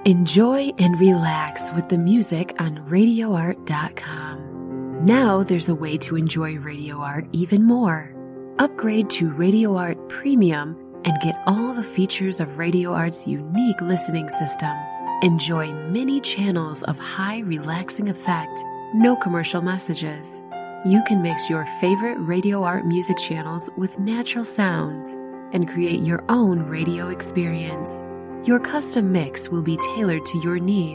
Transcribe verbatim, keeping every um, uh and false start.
Enjoy and relax with the music on radio art dot com. Now there's a way to enjoy Radio Art even more. Upgrade to Radio Art Premium and get all the features of Radio Art's unique listening system. Enjoy many channels of high relaxing effect, no commercial messages. You can mix your favorite Radio Art music channels with natural sounds and create your own radio experience. Your custom mix will be tailored to your needs.